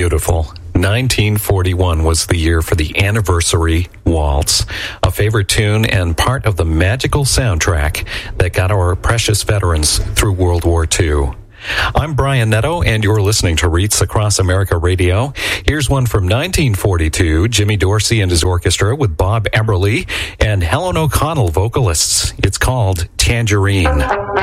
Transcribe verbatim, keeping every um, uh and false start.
beautiful. nineteen forty-one was the year for the Anniversary Waltz, a favorite tune and part of the magical soundtrack that got our precious veterans through World War Two. I'm Brian Netto, and you're listening to Wreaths Across America Radio. Here's one from nineteen forty-two, Jimmy Dorsey and his orchestra with Bob Eberly and Helen O'Connell vocalists. It's called Tangerine.